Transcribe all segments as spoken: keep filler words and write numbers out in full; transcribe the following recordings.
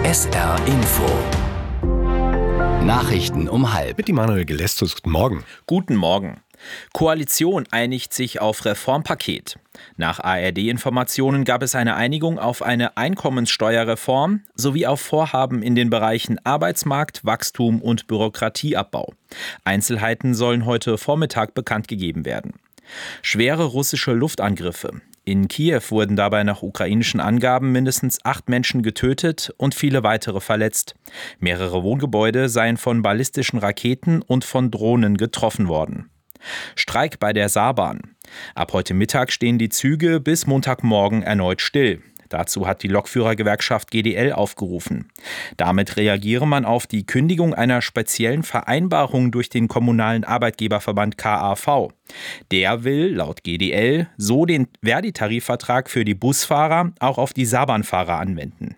S R Info. Nachrichten um halb. Mit Immanuel Gelestus, guten Morgen. Guten Morgen. Koalition einigt sich auf Reformpaket. Nach A R D-Informationen gab es eine Einigung auf eine Einkommenssteuerreform sowie auf Vorhaben in den Bereichen Arbeitsmarkt, Wachstum und Bürokratieabbau. Einzelheiten sollen heute Vormittag bekannt gegeben werden. Schwere russische Luftangriffe. In Kiew wurden dabei nach ukrainischen Angaben mindestens acht Menschen getötet und viele weitere verletzt. Mehrere Wohngebäude seien von ballistischen Raketen und von Drohnen getroffen worden. Streik bei der Saarbahn. Ab heute Mittag stehen die Züge bis Montagmorgen erneut still. Dazu hat die Lokführergewerkschaft G D L aufgerufen. Damit reagiere man auf die Kündigung einer speziellen Vereinbarung durch den kommunalen Arbeitgeberverband K A V. Der will, laut G D L, so den Verdi-Tarifvertrag für die Busfahrer auch auf die Saarbahnfahrer anwenden.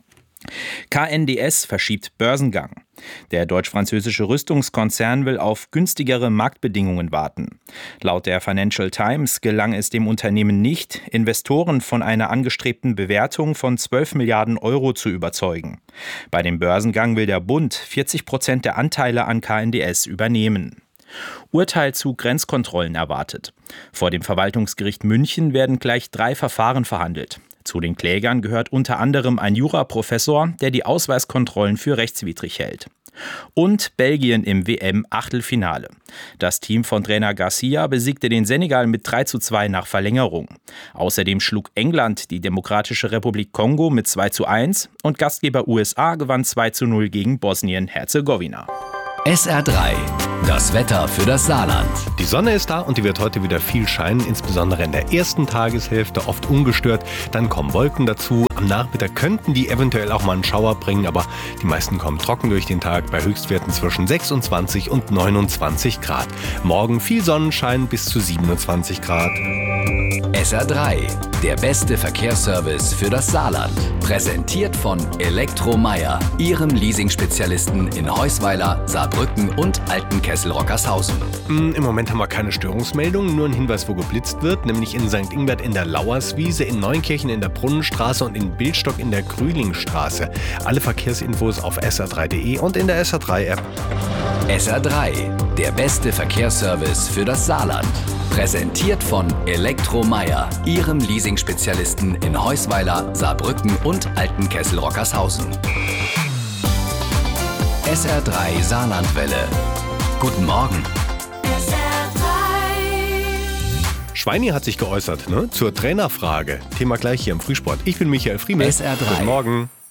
K N D S verschiebt Börsengang. Der deutsch-französische Rüstungskonzern will auf günstigere Marktbedingungen warten. Laut der Financial Times gelang es dem Unternehmen nicht, Investoren von einer angestrebten Bewertung von zwölf Milliarden Euro zu überzeugen. Bei dem Börsengang will der Bund vierzig Prozent der Anteile an K N D S übernehmen. Urteil zu Grenzkontrollen erwartet. Vor dem Verwaltungsgericht München werden gleich drei Verfahren verhandelt. Zu den Klägern gehört unter anderem ein Juraprofessor, der die Ausweiskontrollen für rechtswidrig hält. Und Belgien im W M-Achtelfinale. Das Team von Trainer Garcia besiegte den Senegal mit drei zu zwei nach Verlängerung. Außerdem schlug England die Demokratische Republik Kongo mit zwei zu eins und Gastgeber U S A gewann zwei zu null gegen Bosnien-Herzegowina. S R drei. Das Wetter für das Saarland. Die Sonne ist da und die wird heute wieder viel scheinen, insbesondere in der ersten Tageshälfte, oft ungestört. Dann kommen Wolken dazu. Am Nachmittag könnten die eventuell auch mal einen Schauer bringen, aber die meisten kommen trocken durch den Tag bei Höchstwerten zwischen sechsundzwanzig und neunundzwanzig Grad. Morgen viel Sonnenschein bis zu siebenundzwanzig Grad. S R drei. Der beste Verkehrsservice für das Saarland. Präsentiert von Elektromeier, Ihrem Leasing-Spezialisten in Heusweiler, Saarbrücken und Altenkessel-Rockershausen. Im Moment haben wir keine Störungsmeldungen, nur ein Hinweis, wo geblitzt wird, nämlich in Sankt Ingbert in der Lauerswiese, in Neunkirchen in der Brunnenstraße und in Bildstock in der Grühlingstraße. Alle Verkehrsinfos auf S R drei punkt de und in der S R drei App. S R drei. Der beste Verkehrsservice für das Saarland. Präsentiert von Elektromeier, Ihrem Leasing-Spezialisten in Heusweiler, Saarbrücken und Altenkessel-Rockershausen. S R drei Saarlandwelle. Guten Morgen. S R drei. Schweini hat sich geäußert, ne, zur Trainerfrage. Thema gleich hier im Frühsport. Ich bin Michael Friemel. S R drei. Guten Morgen.